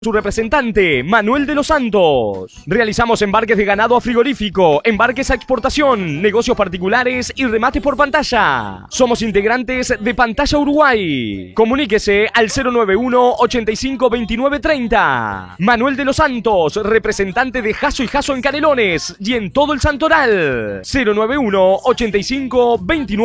Su representante, Manuel de los Santos. Realizamos embarques de ganado a frigorífico, embarques a exportación, negocios particulares y remate por pantalla. Somos integrantes de Pantalla Uruguay. Comuníquese al 091 85 29 30. Manuel de los Santos, representante de Jasso y Jasso en Canelones y en todo el Santoral. 091 85 29